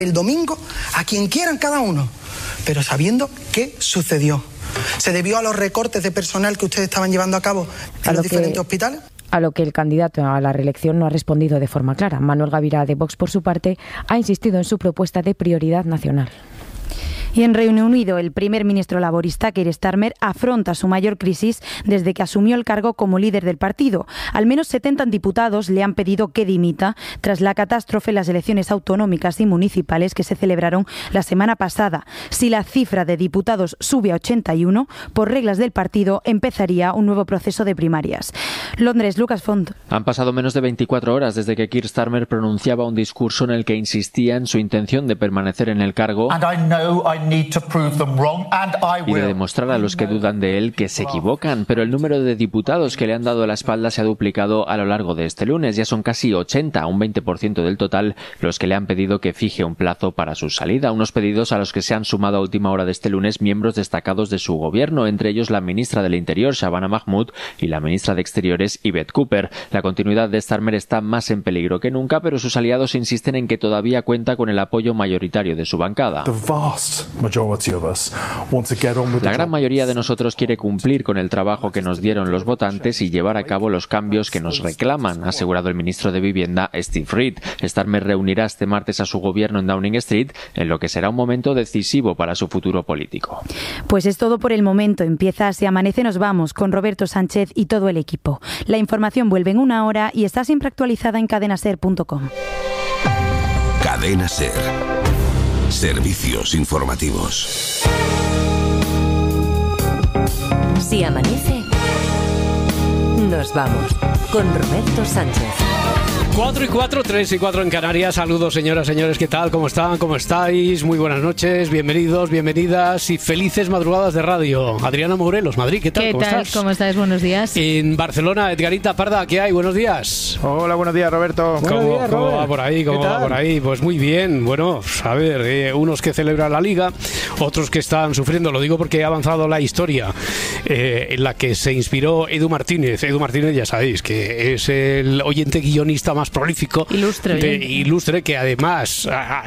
el domingo a quien quieran cada uno, pero sabiendo qué sucedió. ¿Se debió a los recortes de personal que ustedes estaban llevando a cabo en los diferentes hospitales? A lo que el candidato a la reelección no ha respondido de forma clara. Manuel Gavirá, de Vox, por su parte, ha insistido en su propuesta de prioridad nacional. Y en Reino Unido, el primer ministro laborista, Keir Starmer, afronta su mayor crisis desde que asumió el cargo como líder del partido. Al menos 70 diputados le han pedido que dimita tras la catástrofe en las elecciones autonómicas y municipales que se celebraron la semana pasada. Si la cifra de diputados sube a 81, por reglas del partido, empezaría un nuevo proceso de primarias. Londres, Lucas Font. Han pasado menos de 24 horas desde que Keir Starmer pronunciaba un discurso en el que insistía en su intención de permanecer en el cargo y de demostrar a los que dudan de él que se equivocan, pero el número de diputados que le han dado la espalda se ha duplicado a lo largo de este lunes. Ya son casi 80, un 20% del total, los que le han pedido que fije un plazo para su salida. Unos pedidos a los que se han sumado a última hora de este lunes miembros destacados de su gobierno, entre ellos la ministra del Interior, Shabana Mahmood, y la ministra de Exteriores, Yvette Cooper. La continuidad de Starmer está más en peligro que nunca, pero sus aliados insisten en que todavía cuenta con el apoyo mayoritario de su bancada. La gran mayoría de nosotros quiere cumplir con el trabajo que nos dieron los votantes y llevar a cabo los cambios que nos reclaman, ha asegurado el ministro de Vivienda, Steve Reed. Starmer reunirá este martes a su gobierno en Downing Street, en lo que será un momento decisivo para su futuro político. Pues es todo por el momento. Empieza Así Amanece, nos vamos con Roberto Sánchez y todo el equipo. La información vuelve en una hora y está siempre actualizada en cadenaser.com. Cadena Ser. Servicios informativos. Si amanece, nos vamos con Roberto Sánchez. 4 y 4, 3 y 4 en Canarias. Saludos, señoras, señores, ¿qué tal? ¿Cómo están? ¿Cómo estáis? Muy buenas noches, bienvenidos, bienvenidas y felices madrugadas de radio. Adriana Morelos, Madrid, ¿qué tal? ¿Qué ¿Cómo tal? estás? ¿Cómo estáis? Buenos días. En Barcelona, Edgarita Parda, ¿qué hay? Buenos días. Hola, buenos días, Roberto. ¿Cómo va por ahí? ¿Cómo va por ahí? Pues muy bien. Bueno, a ver, unos que celebran la Liga, otros que están sufriendo. Lo digo porque ha avanzado la historia en la que se inspiró Edu Martínez. Edu Martínez, ya sabéis, que es el oyente guionista más prolífico. Ilustre, que además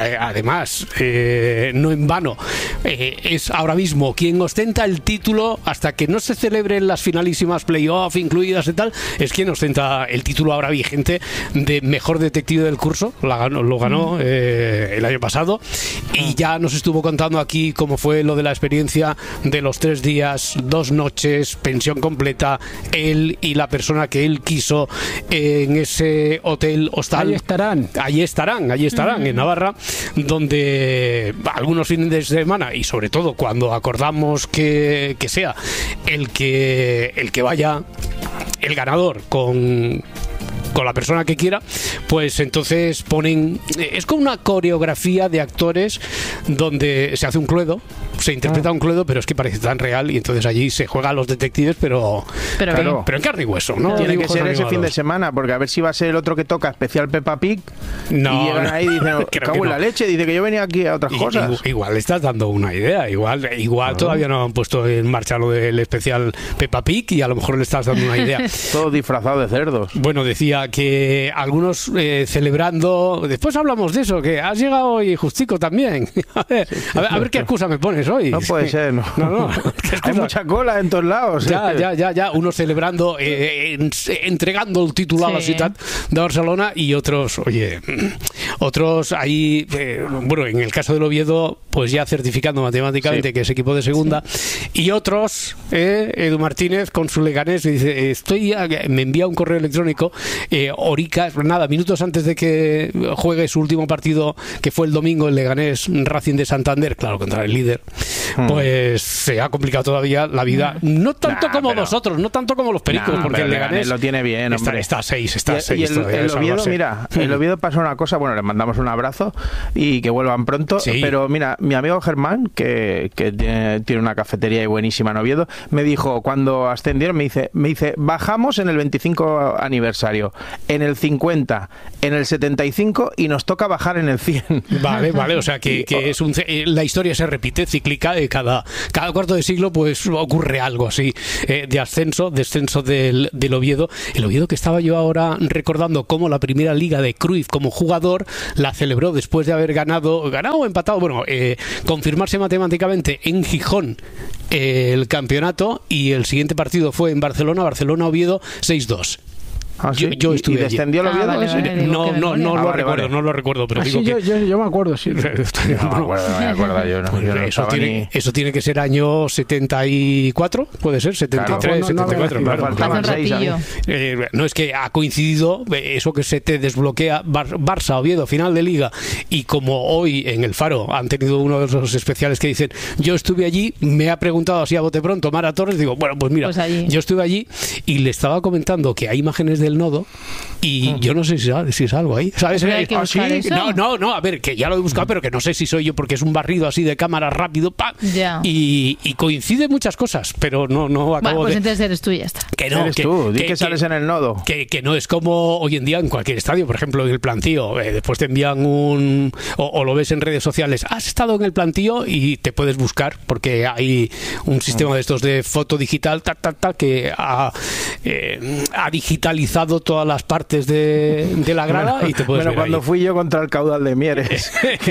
no en vano es ahora mismo quien ostenta el título hasta que no se celebren las finalísimas playoff incluidas y tal, es quien ostenta el título ahora vigente de mejor detective del curso. Lo ganó el año pasado y ya nos estuvo contando aquí cómo fue lo de la experiencia de los 3 días, 2 noches, pensión completa, él y la persona que él quiso en ese hotel hostal. Allí estarán en Navarra, donde algunos fines de semana y sobre todo cuando acordamos que sea el que vaya el ganador con la persona que quiera, pues entonces ponen, es como una coreografía de actores donde se hace un cluedo, se interpreta un cluedo, pero es que parece tan real y entonces allí se juegan los detectives, pero en carne y hueso, ¿no? Tiene que ser ese fin de semana, porque a ver si va a ser el otro que toca especial Peppa Pig. No, y llegan ahí y dicen, cago en la leche, dice que yo venía aquí a otras cosas. Igual le estás dando una idea, igual todavía no han puesto en marcha lo del especial Peppa Pig y a lo mejor le estás dando una idea. Todo disfrazado de cerdos. Bueno, decía que algunos celebrando, después hablamos de eso, que has llegado hoy justico también. A ver qué excusa me pones hoy. No puede ser, no. Hay mucha cola en todos lados. Ya. Unos celebrando, entregando el título a la ciudad de Barcelona y otros ahí, bueno, en el caso del Oviedo, pues ya certificando matemáticamente que es equipo de segunda, y otros, Edu Martínez con su Leganés, dice, me envía un correo electrónico, Orica, nada, minutos antes de que juegue su último partido, que fue el domingo, el Leganés Racing de Santander, claro, contra el líder, pues se ha complicado todavía la vida, no tanto como nosotros, no tanto como los pericos, porque el Leganés lo tiene bien, hombre. Está a 6. Y el Oviedo, mira, el Oviedo pasó una cosa, bueno, les mandamos un abrazo y que vuelvan pronto, pero mira, mi amigo Germán, que tiene una cafetería y buenísima en Oviedo, me dijo, cuando ascendieron, me dice, bajamos en el 25 aniversario, en el 50, en el 75 y nos toca bajar en el 100. Vale, o sea que es la historia se repite cíclica, cada cuarto de siglo pues ocurre algo así, descenso del Oviedo. El Oviedo, que estaba yo ahora recordando cómo la primera liga de Cruyff como jugador la celebró después de haber ganado o empatado, confirmarse matemáticamente en Gijón el campeonato, y el siguiente partido fue en Barcelona-Oviedo 6-2. Ah, ¿sí? Yo estuve ¿Y descendió el Oviedo? No lo recuerdo, pero digo que... yo me acuerdo, sí. No me acuerdo yo. Eso tiene que ser año 74, puede ser, 73, claro. 74. Claro. No, es que ha coincidido eso que se te desbloquea Barça-Oviedo, final de Liga, y como hoy en el Faro han tenido uno de esos especiales que dicen, yo estuve allí, me ha preguntado así a bote pronto Mara Torres, digo, bueno, pues mira, yo estuve allí y le estaba comentando que hay imágenes del nodo y yo no sé si es algo ahí, ¿sabes? ¿Sí? No, a ver, que ya lo he buscado, pero que no sé si soy yo, porque es un barrido así de cámara rápido, ¡pam! Y coincide muchas cosas, pero no acabo pues entonces eres tú y ya está. Que no, eres tú, di que sales en el nodo. Que no es como hoy en día en cualquier estadio, por ejemplo en el plantío, después te envían o lo ves en redes sociales, has estado en el plantío y te puedes buscar, porque hay un sistema de estos de foto digital que ha digitalizado todas las partes de la grada, y te puedes ver cuando ahí. Fui yo contra el caudal de Mieres.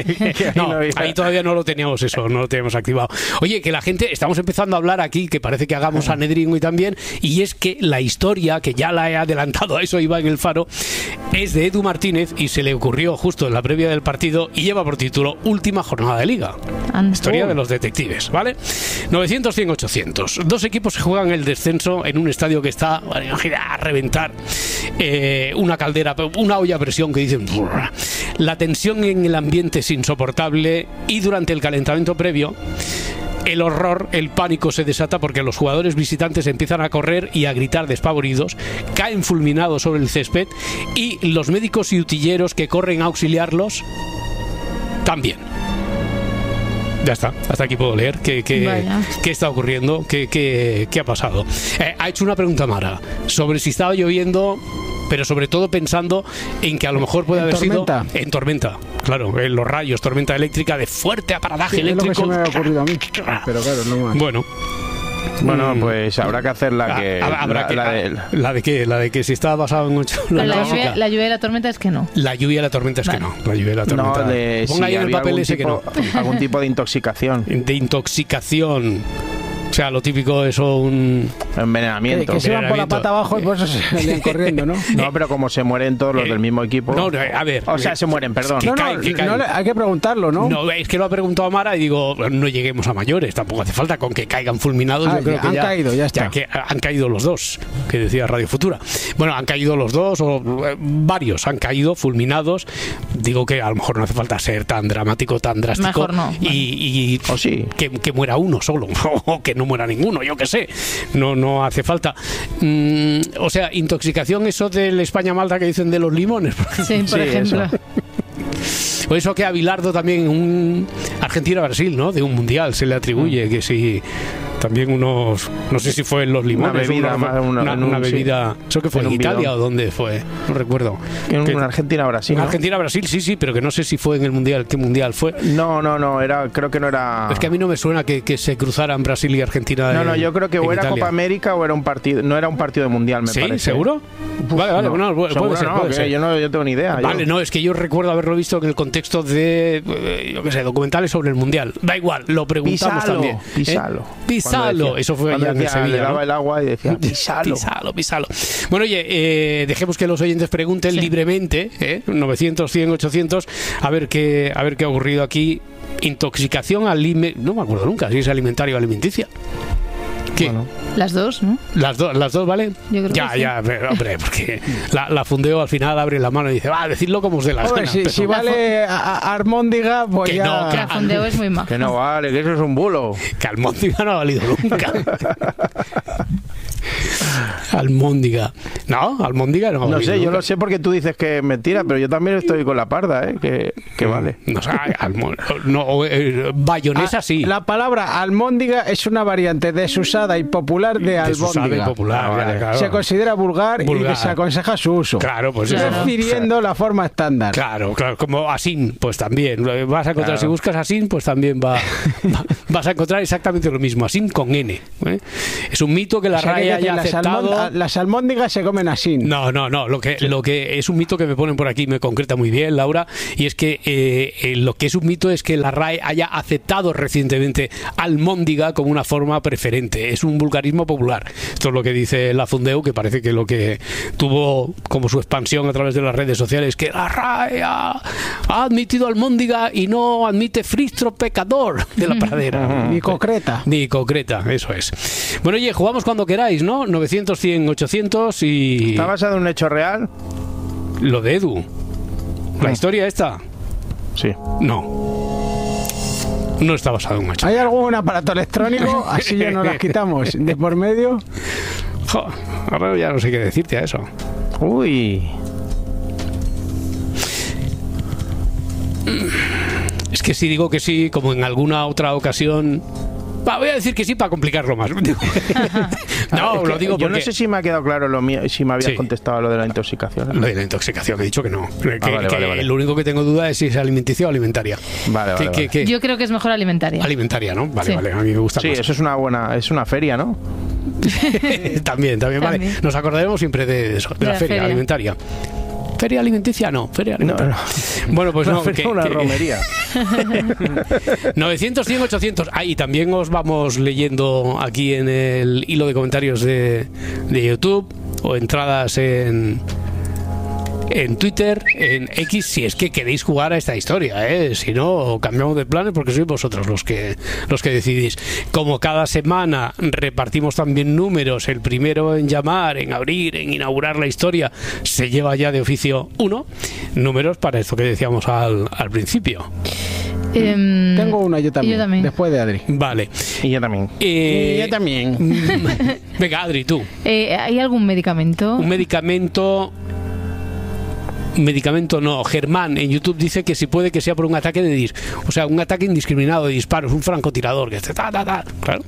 Ahí todavía no lo teníamos activado. Oye, que la gente, estamos empezando a hablar aquí, que parece que hagamos anedringo y también, y es que la historia, que ya la he adelantado, a eso iba en el Faro, es de Edu Martínez y se le ocurrió justo en la previa del partido y lleva por título Última jornada de Liga. Historia de los detectives, ¿vale? 900-100-800. Dos equipos que juegan el descenso en un estadio que está a reventar. Una caldera, una olla a presión que dicen, la tensión en el ambiente es insoportable, y durante el calentamiento previo el horror, el pánico se desata porque los jugadores visitantes empiezan a correr y a gritar despavoridos, caen fulminados sobre el césped, y los médicos y utilleros que corren a auxiliarlos también. Ya está, hasta aquí puedo leer qué está ocurriendo, qué ha pasado. Ha hecho una pregunta Mara sobre si estaba lloviendo, pero sobre todo pensando en que a lo mejor puede haber sido en tormenta. Claro, en los rayos, tormenta eléctrica de fuerte aparataje eléctrico. Es lo que se me ha ocurrido a mí, pero claro, no más. Bueno, pues habrá que hacer la de que si estaba basado en 8. La lluvia y la tormenta es que no. La lluvia y la tormenta es que no. La lluvia y la tormenta. Ponga ahí en el papel ese que no. Algún tipo de intoxicación. De intoxicación. O sea, lo típico es un envenenamiento. Que se van por la pata abajo y por eso se salen corriendo, ¿no? No, pero como se mueren todos los del mismo equipo. No, a ver. O sea, se mueren, perdón. Hay que preguntarlo, ¿no? No, es que lo ha preguntado Mara y digo, no lleguemos a mayores, tampoco hace falta, con que caigan fulminados. Yo creo que han caído, ya está. Ya que han caído los dos, que decía Radio Futura. Bueno, han caído los dos, o varios han caído fulminados. Digo que a lo mejor no hace falta ser tan dramático, tan drástico. Mejor no. Y sí. que muera uno solo, o que no muera ninguno, yo qué sé. No hace falta. O sea, intoxicación, eso del España-Malta que dicen de los limones. Sí, por ejemplo. O eso que a Bilardo también, un Argentina-Brasil, ¿no? De un mundial se le atribuye, que sí. También unos, no sé si fue en los limones, una bebida, ¿eso que fue en Italia o dónde fue? No recuerdo. En Argentina-Brasil. En Argentina-Brasil, sí, pero que no sé si fue en el mundial. ¿Qué mundial fue? No, creo que no era. Es que a mí no me suena que se cruzaran Brasil y Argentina. No, yo creo que o era Copa América o era un partido, no era un partido de mundial, me parece. ¿Sí? ¿Seguro? Vale, bueno, puede ser. Yo no tengo ni idea. Vale, no, es que yo recuerdo haberlo visto en el contexto de, yo qué sé, documentales sobre el mundial. Da igual, lo preguntamos también. Pisalo, eso fue allá en el Sevilla. Le daba el agua y decía Pisalo. Bueno, oye, dejemos que los oyentes pregunten libremente, 900, 100, 800, a ver qué ha ocurrido aquí. Intoxicación no me acuerdo nunca si es alimentaria o alimenticia. ¿Qué? Bueno. Las dos, ¿no? Las dos, ¿vale? Yo creo que sí. Pero, hombre, porque la Fundeo al final abre la mano y dice, decidlo como os dé la gana. Si vale Armóndiga, pues que ya... No, la Fundeo es muy maja. Que no vale, que eso es un bulo. Que Armóndiga no ha valido nunca. Almóndiga. No, almóndiga no. No sé, yo lo sé porque tú dices que es mentira, pero yo también estoy con la parda, que vale. No sé, bayonesa sí. La palabra almóndiga es una variante desusada y popular de albóndiga. Desusada y popular, vale. claro. Se considera vulgar y desaconseja su uso. Claro, pues refiriendo la forma estándar. Claro, como asín, pues también. Vas a encontrar, si buscas asín, pues también vas a encontrar exactamente lo mismo, asín con N. Es un mito que la RAE haya aceptado. Las almóndigas se comen así. No. Lo que es un mito que me ponen por aquí me concreta muy bien, Laura, y es que lo que es un mito es que la RAE haya aceptado recientemente almóndiga como una forma preferente. Es un vulgarismo popular. Esto es lo que dice la Fundeu, que parece que lo que tuvo como su expansión a través de las redes sociales, que la RAE ha admitido almóndiga y no admite fristro pecador de la pradera. Ni concreta. Ni concreta, eso es. Bueno, oye, jugamos cuando queráis, ¿no? 900, 100, 800 y... ¿Está basado en un hecho real? Lo de Edu. ¿La historia esta? Sí. No está basado en un hecho. ¿Hay algún aparato electrónico? Así ya nos las quitamos de por medio. Ahora ya no sé qué decirte a eso. Uy. Es que si digo que sí, como en alguna otra ocasión... voy a decir que sí para complicarlo más. No, lo digo porque... Yo no sé si me ha quedado claro lo mío, si me habías contestado lo de la intoxicación. Lo de la intoxicación, he dicho que no. Vale. Lo único que tengo duda es si es alimenticia o alimentaria. Vale. Yo creo que es mejor alimentaria. Alimentaria, ¿no? Vale, a mí me gusta más. Sí, eso es una feria, ¿no? También, vale. Nos acordaremos siempre de eso, de la feria alimentaria. ¿Feria alimenticia? No, feria alimentaria. No. Bueno, pues una romería. 900, 100, 800. Y también os vamos leyendo aquí en el hilo de comentarios de YouTube o entradas en Twitter, en X, si es que queréis jugar a esta historia, si no, cambiamos de planes porque sois vosotros los que decidís. Como cada semana repartimos también números, el primero en llamar, en abrir, en inaugurar la historia, se lleva ya de oficio 1 números para esto que decíamos al principio. Tengo una yo también, después de Adri. Vale. Y yo también. Yo también. Venga, Adri, tú. ¿Hay algún medicamento? Un medicamento no. Germán en YouTube dice que si puede que sea por un ataque un ataque indiscriminado de disparos, un francotirador que esté claro.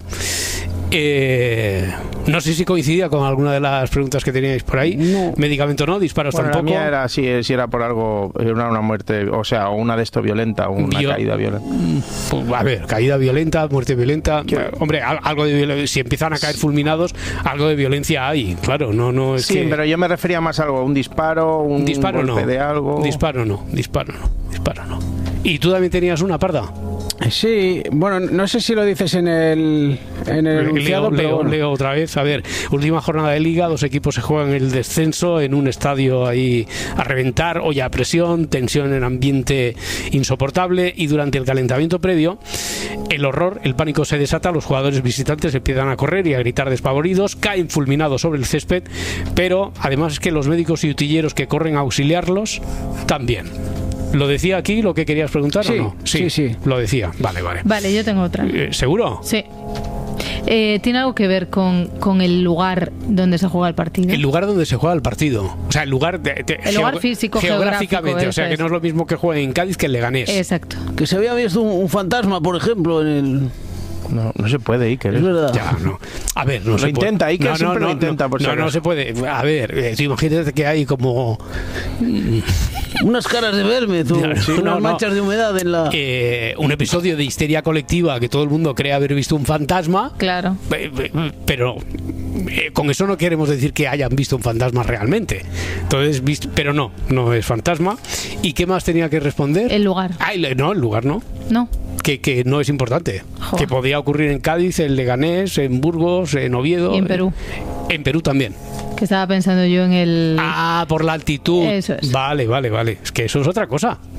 No sé si coincidía con alguna de las preguntas que teníais por ahí. No. Medicamento no, disparos tampoco. La mía era si era por algo, una muerte, o sea, una de esto violenta, una caída violenta. Pues, a ver, caída violenta, muerte violenta. Hombre, algo de violencia. Si empiezan a caer fulminados, algo de violencia hay, claro. No es sí, pero yo me refería más a algo, un disparo, un golpe de algo. Disparo no. ¿Y tú también tenías una, Parda? Sí, bueno, no sé si lo dices en el enunciado, pero leo otra vez. A ver, última jornada de Liga, 2 equipos se juegan el descenso en un estadio ahí a reventar, olla a presión, tensión en ambiente insoportable, y durante el calentamiento previo el horror, el pánico se desata, los jugadores visitantes empiezan a correr y a gritar despavoridos, caen fulminados sobre el césped, pero además es que los médicos y utilleros que corren a auxiliarlos también. ¿Lo decía aquí lo que querías preguntar o no? Sí. Lo decía. Vale. Vale, yo tengo otra. ¿Seguro? Sí. ¿Tiene algo que ver con el lugar donde se juega el partido? El lugar donde se juega el partido. O sea, el lugar lugar físico, geográficamente. O sea, que no es lo mismo que juegue en Cádiz que en Leganés. Exacto. Que se había visto un fantasma, por ejemplo, en el... No se puede, Iker. Es verdad. Ya, no. A ver, no se intenta, puede. Iker siempre lo intenta. No se puede. A ver, imagínate que hay como... unas caras de verme, unas manchas de humedad en la... un episodio de histeria colectiva que todo el mundo cree haber visto un fantasma. Claro. Pero con eso no queremos decir que hayan visto un fantasma realmente. Entonces, pero no es fantasma. ¿Y qué más tenía que responder? El lugar. El lugar no. No. Que no es importante. Joder. Que podía ocurrir en Cádiz, en Leganés, en Burgos, en Oviedo. Y en Perú. En Perú también. Que estaba pensando yo en el... Por la altitud. Eso es. Vale. Es que eso es otra cosa.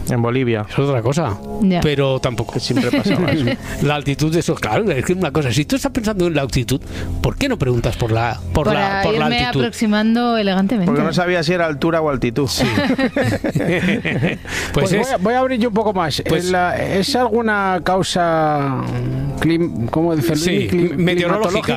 En Bolivia. Es otra cosa. Ya. Pero tampoco. Que siempre pasaba eso. La altitud de esos, claro, es que una cosa, si tú estás pensando en la altitud, ¿por qué no preguntas por la irme altitud? Aproximando elegantemente. Porque no sabía si era altura o altitud. Sí. Pues voy a abrir yo un poco más. Pues, ¿Es alguna causa ¿cómo dice? Sí, meteorológica.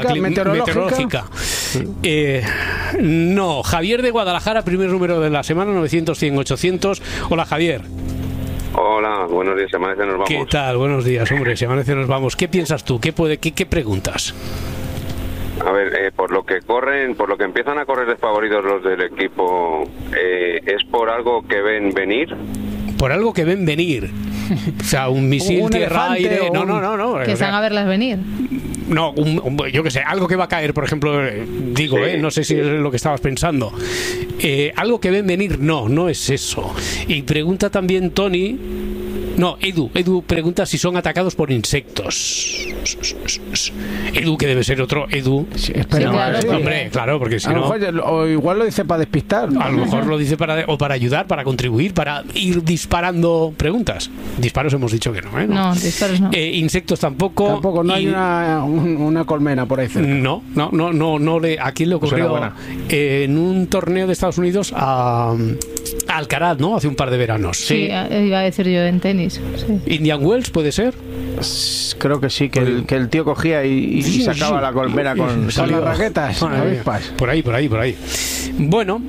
No, Javier de Guadalajara, primer número de la semana, 900-100-800. Hola, Javier. Hola, buenos días, se amanece, nos vamos. ¿Qué tal? Buenos días, hombre, se amanece, nos vamos. ¿Qué piensas tú? ¿Qué preguntas? A ver, por lo que empiezan a correr desfavoridos los del equipo, ¿es por algo que ven venir? Por algo que ven venir. O sea, un misil tierra-aire. No. Que están a verlas venir. No, yo qué sé, algo que va a caer, por ejemplo, digo, sí, no sé si es lo que estabas pensando. Algo que ven venir, no es eso. Y pregunta también Tony. No, Edu pregunta si son atacados por insectos. Edu, que debe ser otro Edu. Sí, espera, claro, sí. Hombre, claro, porque si no... O igual lo dice para despistar. A lo mejor lo dice para ayudar, para contribuir, para ir disparando preguntas. Disparos hemos dicho que no, ¿eh? No, disparos no. Insectos tampoco. Tampoco, no hay una colmena por ahí cerca. No. ¿A quién le ocurrió? En un torneo de Estados Unidos a Alcaraz, ¿no? Hace un par de veranos. Sí, iba a decir yo en tenis. Sí. Indian Wells, ¿puede ser? Creo que sí, que el tío cogía y sacaba la colmena con las raquetas, avispas. Por ahí. Bueno,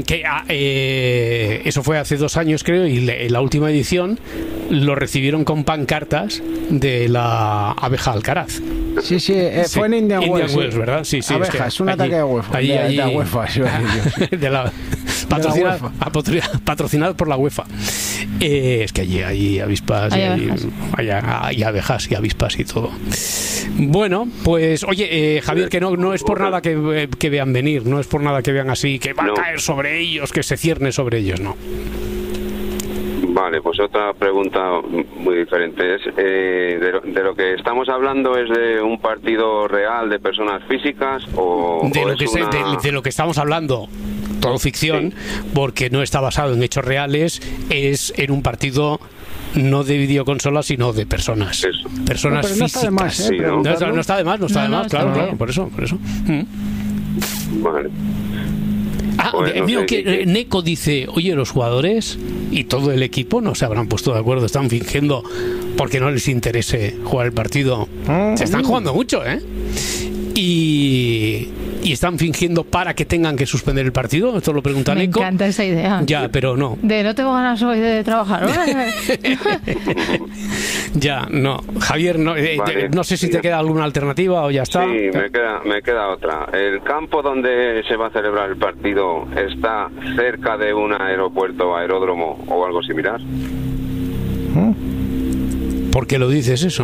que eso fue hace 2 años, creo, y la última edición lo recibieron con pancartas de la abeja Alcaraz. Sí, fue en Indian Wells. Wells, ¿verdad? Sí. Abeja, es un ataque de UEFA. De UEFA. Patrocinado por la UEFA. Es que allí hay avispas, hay abejas y avispas y todo. Bueno, pues oye, Javier, que no es por nada que vean venir, no es por nada que vean así, que va a caer sobre ellos, que se cierne sobre ellos, no. Vale, pues otra pregunta muy diferente es, de lo que estamos hablando, ¿es de un partido real de personas físicas o de lo que estamos hablando? Todo ficción, sí, porque no está basado en hechos reales, es en un partido no de videoconsolas, sino de personas. Eso. Personas físicas. No está de más, sí, no está de más, claro, por eso. Vale. Neko dice, oye, los jugadores y todo el equipo no se habrán puesto de acuerdo, están fingiendo porque no les interese jugar el partido. Se están jugando mucho, y están fingiendo para que tengan que suspender el partido. Esto lo pregunta Neko. Me encanta esa idea. Ya, pero no. No tengo ganas hoy de trabajar. Ya, no. Javier, no sé si te queda alguna alternativa o ya está. Sí, me queda otra. ¿El campo donde se va a celebrar el partido está cerca de un aeropuerto, aeródromo o algo similar? ¿Por qué lo dices eso?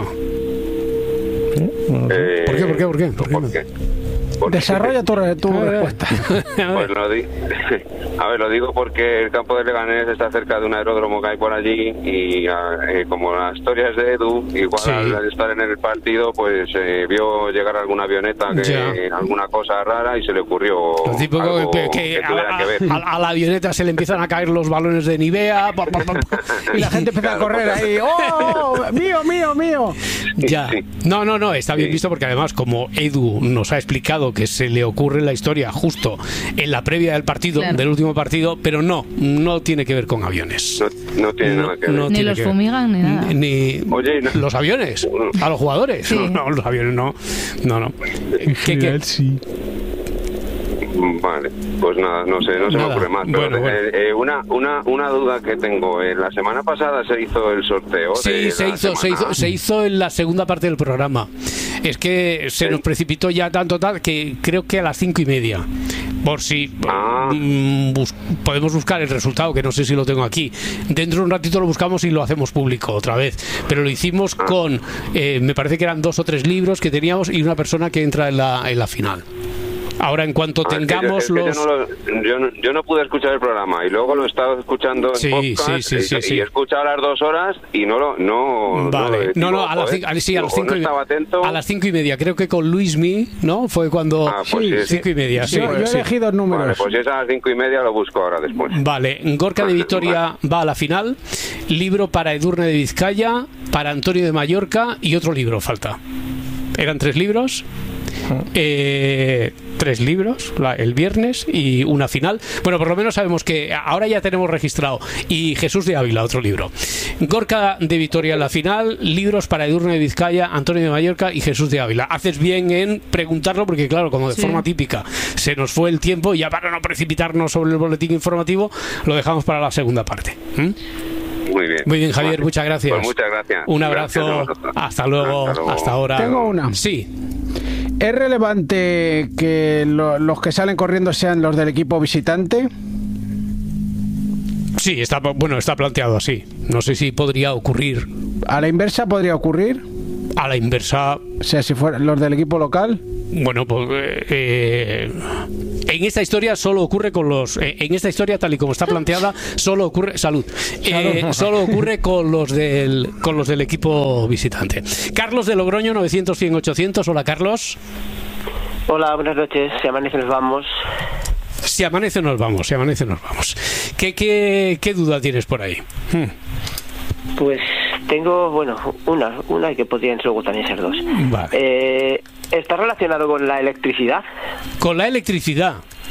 ¿Por qué? ¿Por qué? Desarrolla tu respuesta. Pues lo digo porque el campo de Leganés está cerca de un aeródromo que hay por allí y como la historia es de Edu, igual sí, al estar en el partido pues vio llegar alguna avioneta alguna cosa rara y se le ocurrió lo típico algo que tuviera que ver. A la avioneta se le empiezan a caer los balones de Nivea y la gente empieza a correr ahí. ¡Oh! ¡Mío! Ya. Sí. No, está bien visto porque además como Edu nos ha explicado que se le ocurre la historia justo en la previa del partido, claro, del último partido, pero no tiene que ver con aviones. No tiene nada que ver. Ni los fumigan ni nada. Ni los aviones, a los jugadores. Sí. No, los aviones no. ¿Qué? Sí. Vale, pues nada, no se me ocurre más. Pero bueno. Una duda que tengo. La semana pasada se hizo el sorteo. Sí, se hizo en la segunda parte del programa. Es que se nos precipitó ya tanto que creo que a las 5:30. Por si podemos buscar el resultado, que no sé si lo tengo aquí. Dentro de un ratito lo buscamos y lo hacemos público otra vez. Pero lo hicimos con, me parece que eran 2 o 3 libros que teníamos y una persona que entra en la final. Ahora, en cuanto tengamos yo no pude escuchar el programa y luego lo he estado escuchando en podcast y he escuchado las 2 horas y no. Vale. A las 5:30, creo que con Luismi, ¿no? Fue cuando... 5:30, sí. Yo he elegido números. Vale, pues si es a las 5:30 lo busco ahora después. Vale, Gorka de Vitoria va a la final, libro para Edurne de Vizcaya, para Antonio de Mallorca y otro libro falta. Eran 3 libros. 3 libros el viernes y una final. Bueno, por lo menos sabemos que ahora ya tenemos registrado. Y Jesús de Ávila, otro libro. Gorka de Vitoria en la final, libros para Edurne de Vizcaya, Antonio de Mallorca y Jesús de Ávila. Haces bien en preguntarlo porque, claro, como de forma típica se nos fue el tiempo y ya para no precipitarnos sobre el boletín informativo, lo dejamos para la segunda parte. Muy bien, Javier, muchas gracias. Pues muchas gracias. Un abrazo. Hasta luego. Hasta ahora. Tengo una. Sí. ¿Es relevante que los que salen corriendo sean los del equipo visitante? Sí, está planteado así. No sé si podría ocurrir. ¿A la inversa podría ocurrir? A la inversa... O sea, si fueran los del equipo local... Bueno, pues en esta historia solo ocurre con los... en esta historia, tal y como está planteada, solo ocurre... Salud. Solo ocurre con los del equipo visitante. Carlos de Logroño, 900-100-800. Hola, Carlos. Hola, buenas noches. Si amanece nos vamos. Si amanece nos vamos. ¿Qué duda tienes por ahí? Pues tengo, una que podrían luego también ser 2. Vale. ¿Está relacionado con la electricidad? ¿Con la electricidad?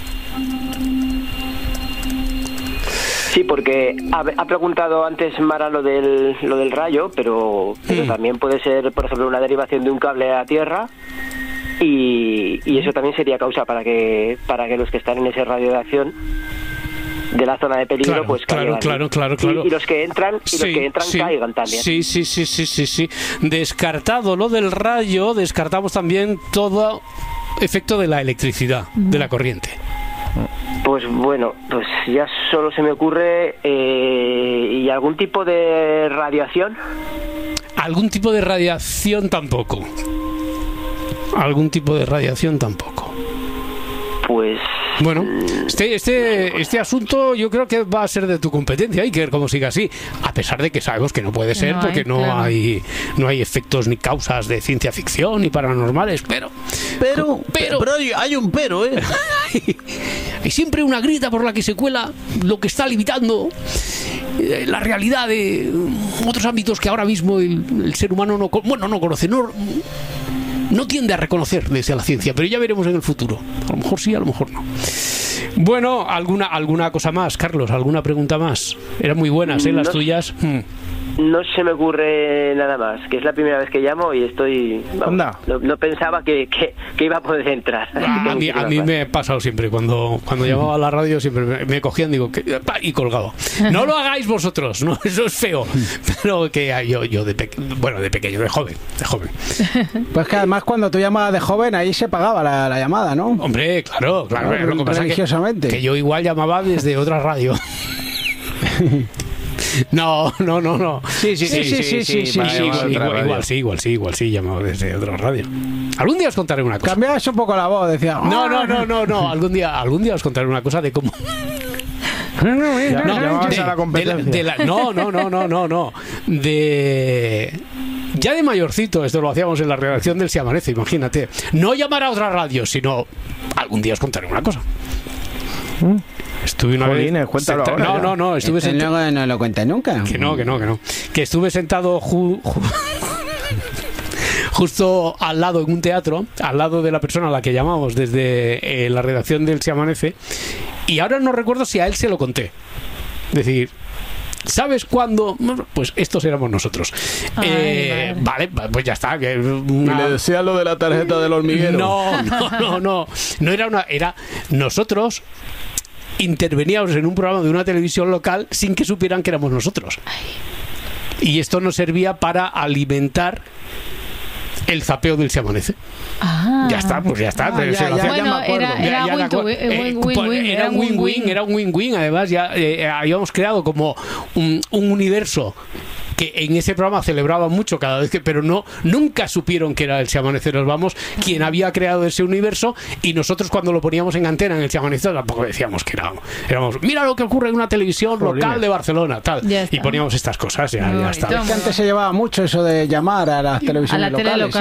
Sí, porque ha preguntado antes Mara lo del rayo, pero también puede ser, por ejemplo, una derivación de un cable a tierra y eso también sería causa para que los que están en ese radio de acción de la zona de peligro, caigan. Claro. Y los que entran caigan también. Sí. Descartado lo del rayo, descartamos también todo efecto de la electricidad, de la corriente. Pues ya solo se me ocurre ¿y algún tipo de radiación? Algún tipo de radiación tampoco. Pues... Bueno, este asunto yo creo que va a ser de tu competencia, hay que ver cómo sigue así, a pesar de que sabemos que no puede ser porque no hay efectos ni causas de ciencia ficción ni paranormales, pero hay un pero, ¿eh? Hay siempre una grita por la que se cuela lo que está limitando la realidad de otros ámbitos que ahora mismo el ser humano no conoce, no tiende a reconocer desde la ciencia, pero ya veremos en el futuro. A lo mejor sí, a lo mejor no. Bueno, ¿alguna cosa más, Carlos? ¿Alguna pregunta más? Eran muy buenas, las tuyas. No se me ocurre nada más, que es la primera vez que llamo y estoy... No pensaba que iba a poder entrar. A mí me ha pasado siempre, cuando llamaba a la radio siempre me cogían, y colgado. No lo hagáis vosotros, no, eso es feo. Pero que yo de pequeño, de joven. Pues que además cuando tú llamabas de joven, ahí se pagaba la llamada, ¿no? Hombre, claro. Lo que pasa religiosamente. Que yo igual llamaba desde otra radio. No. Sí. Igual sí, llamaba desde otra radio. Algún día os contaré una cosa. Cambiabas un poco la voz, decía. No. Algún día os contaré una cosa de cómo. Ya de mayorcito, esto lo hacíamos en la redacción del Si Amanece, imagínate. No llamar a otra radio, sino algún día os contaré una cosa. Estuve una vez... Cuéntalo ahora. No, estuve sentado... No lo cuentas nunca. Que no. Que estuve sentado justo al lado, en un teatro, al lado de la persona a la que llamamos desde la redacción del Si Amanece, y ahora no recuerdo si a él se lo conté. Es decir... ¿Sabes cuándo? Pues estos éramos nosotros. Vale, pues ya está. Y le decía lo de la tarjeta del hormiguero. No era nosotros interveníamos en un programa de una televisión local sin que supieran que éramos nosotros. Y esto nos servía para alimentar el zapeo del Si Amanece. Ya está. Bueno, era un win-win. Además, ya habíamos creado como un universo que en ese programa celebraban mucho cada vez que, pero nunca supieron que era el Si Amanece Nos Vamos quien había creado ese universo, y nosotros cuando lo poníamos en antena en el Si Amanece tampoco decíamos que éramos mira lo que ocurre en una televisión local de Barcelona, tal, y poníamos estas cosas, ya está. Es que antes se llevaba mucho eso de llamar a las televisiones locales.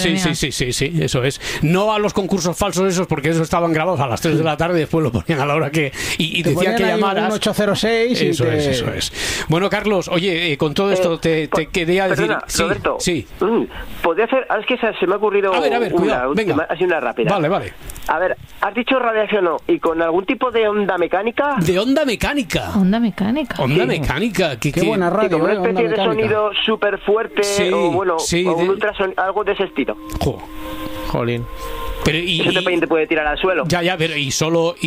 Sí, eso es. No a los concursos falsos esos, porque esos estaban grabados a las 3 de la tarde y después lo ponían a la hora que... Y decían que llamaras... Un 806 y eso es. Bueno, Carlos, oye, con todo esto te quería decir... Perdona, Roberto. Sí. ¿Podría hacer...? Es que se me ha ocurrido a ver, cuidado, venga. Así una rápida. Vale. A ver, has dicho radiación y con algún tipo de onda mecánica. ¿De onda mecánica? Onda mecánica. Onda mecánica. Qué buena radio. Como una especie de sonido súper fuerte o bueno, o un ultrasonido, algo de ese estilo. Jolín. Pero eso también te puede tirar al suelo. Ya, pero y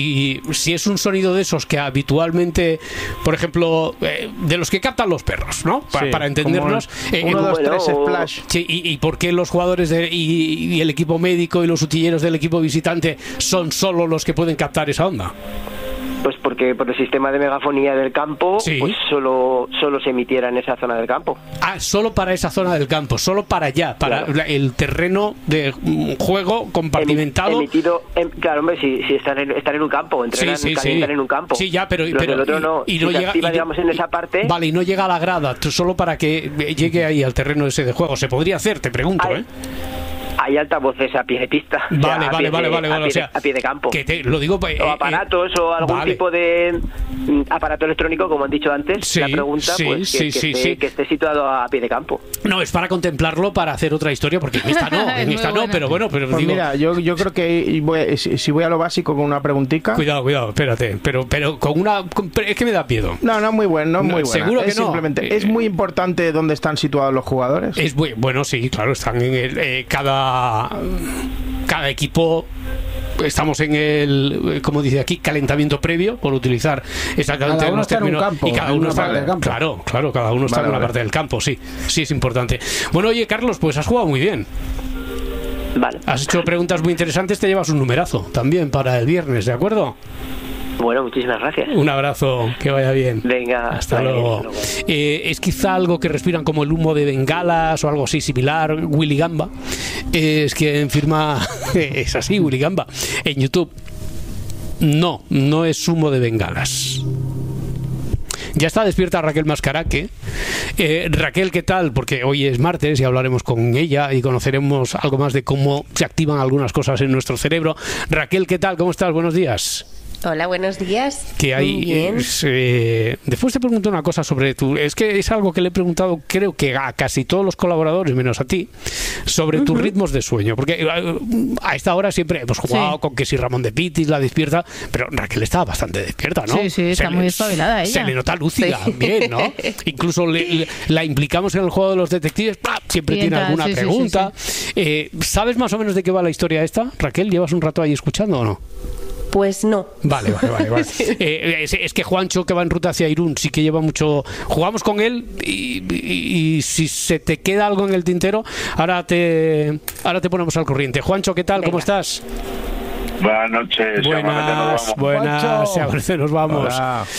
si es un sonido de esos que habitualmente, por ejemplo, de los que captan los perros, ¿no? Para entendernos. 1, 2, 3, splash. Sí, y por qué los jugadores y el equipo médico y los utilleros del equipo visitante son solo los que pueden captar esa onda. Pues porque por el sistema de megafonía del campo, pues solo se emitiera en esa zona del campo. Solo para esa zona del campo, solo para allá, para el terreno de juego compartimentado. Emitido, claro, hombre, si están en un campo, calientan en un campo. Sí, ya, pero el otro no, y no llega, activa, digamos, en esa parte. Vale, y no llega a la grada, solo para que llegue ahí al terreno ese de juego. ¿Se podría hacer? Te pregunto, Hay altavoces a pie de pista. Vale. A pie de campo. Lo digo, o aparatos o algún tipo de aparato electrónico, como han dicho antes. La pregunta, que esté situado a pie de campo. No, es para contemplarlo, para hacer otra historia, porque en esta no, pero bueno. Pero pues digo, mira, yo creo que si voy a lo básico con una preguntica. Cuidado, espérate. Pero con una... Es que me da miedo. No, muy buena. Seguro que no. Simplemente, ¿es muy importante dónde están situados los jugadores? Es bueno, sí, claro, están en cada equipo. Estamos en el, como dice aquí, calentamiento previo, por utilizar exactamente los términos. Y cada uno está en un campo. Claro, cada uno está en una parte del campo, sí es importante. Bueno, oye, Carlos, pues has jugado muy bien. Vale. Has hecho preguntas muy interesantes, te llevas un numerazo también para el viernes, ¿de acuerdo? Bueno, muchísimas gracias. Un abrazo, que vaya bien. Venga, hasta luego. Es quizá algo que respiran como el humo de bengalas o algo así similar. Willy Gamba es quien firma, es así, Willy Gamba, en YouTube. No es humo de bengalas. Ya está despierta Raquel Mascaraque. Raquel, ¿qué tal? Porque hoy es martes y hablaremos con ella y conoceremos algo más de cómo se activan algunas cosas en nuestro cerebro. Raquel, ¿qué tal? ¿Cómo estás? Buenos días. Hola, buenos días. Que hay, después te pregunto una cosa sobre es que es algo que le he preguntado, creo que a casi todos los colaboradores, menos a ti, sobre tus ritmos de sueño. Porque a esta hora siempre hemos jugado con que si Ramón de Pitis la despierta, pero Raquel estaba bastante despierta, ¿no? Sí, está muy espabilada ella. Se le nota lúcida, bien, ¿no? Incluso la implicamos en el juego de los detectives, siempre tiene alguna pregunta. ¿Sabes más o menos de qué va la historia esta, Raquel? ¿Llevas un rato ahí escuchando o no? Pues no. Vale. Es que Juancho, que va en ruta hacia Irún, sí que lleva mucho... Jugamos con él y si se te queda algo en el tintero, ahora te ponemos al corriente. Juancho, ¿qué tal? ¿Cómo estás? Buenas noches. Buenas. A ver si nos vamos.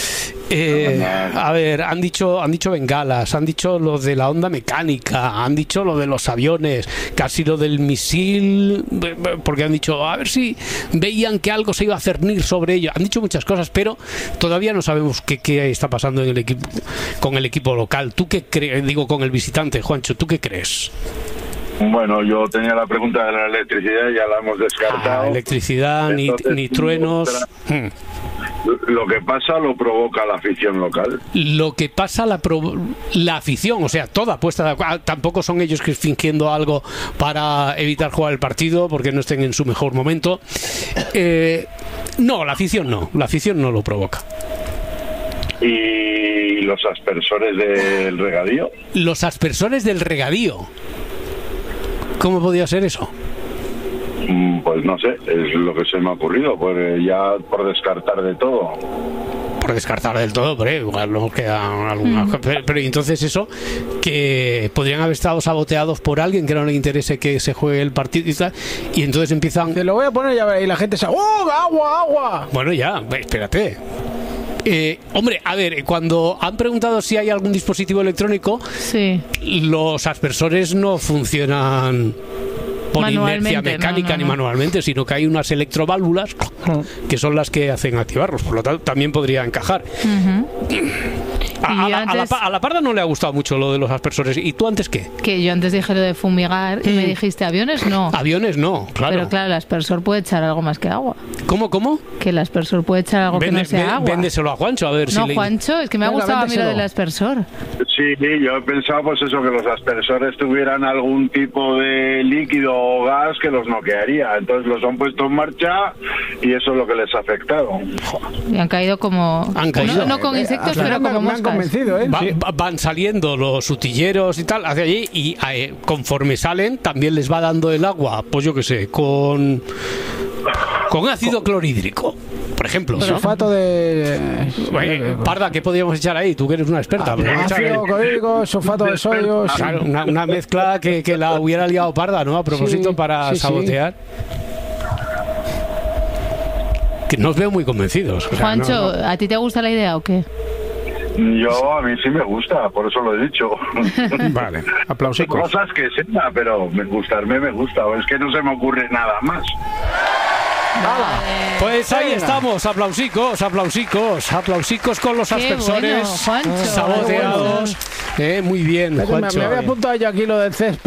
A ver, han dicho bengalas, han dicho lo de la onda mecánica, han dicho lo de los aviones, casi lo del misil, porque han dicho a ver si veían que algo se iba a cernir sobre ello. Han dicho muchas cosas, pero todavía no sabemos qué está pasando en el equipo, con el equipo local. ¿Tú qué crees? Digo, con el visitante, Juancho, ¿tú qué crees? Bueno, yo tenía la pregunta de la electricidad, ya la hemos descartado. Electricidad, ni truenos. Lo que pasa lo provoca la afición local. Lo que pasa la afición, o sea, toda puesta. Tampoco son ellos que fingiendo algo para evitar jugar el partido porque no estén en su mejor momento. No, la afición no lo provoca. ¿Y los aspersores del regadío? Los aspersores del regadío. ¿Cómo podía ser eso? Pues no sé, es lo que se me ha ocurrido, pues ya por descartar de todo. Por descartar del todo, pero igual nos queda alguna. Pero entonces eso, que podrían haber estado saboteados por alguien que no le interese que se juegue el partido y tal, y entonces empiezan... Te lo voy a poner y la gente se... ¡Oh, agua! Bueno, ya, espérate. Hombre, a ver, cuando han preguntado si hay algún dispositivo electrónico, los aspersores no funcionan por inercia mecánica ni manualmente, sino que hay unas electroválvulas que son las que hacen activarlos, por lo tanto también podría encajar. A la Parda no le ha gustado mucho lo de los aspersores. ¿Y tú antes qué? Que yo antes dije lo de fumigar y me dijiste aviones no. Aviones no, claro. Pero claro, el aspersor puede echar algo más que agua. ¿Cómo? Que el aspersor puede echar algo que no sea agua. Véndeselo a Juancho, a ver si le... Juancho, es que me ha gustado a mí lo del aspersor. Sí, yo he pensado pues eso, que los aspersores tuvieran algún tipo de líquido o gas que los noquearía. Entonces los han puesto en marcha y eso es lo que les ha afectado. Y han caído como... No con insectos, pero como moscas. Convencido, ¿eh? Van saliendo los utilleros y tal hacia allí y conforme salen también les va dando el agua, pues yo qué sé, con ácido clorhídrico, por ejemplo. Sulfato de... Parda, ¿qué podríamos echar ahí? Tú que eres una experta. Ácido clorhídrico, sulfato de sodio... Claro, una mezcla que la hubiera liado Parda, ¿no? A propósito, para sabotear. Que no os veo muy convencidos. O sea, Juancho, ¿a ti te gusta la idea o qué? A mí sí me gusta, por eso lo he dicho. Vale, aplausicos. Cosas que sea, pero me gusta, es que no se me ocurre nada más. Pues ahí estamos, aplausicos con los aspersores saboteados. Muy bien, Juancho. Me había apuntado yo aquí lo del césped.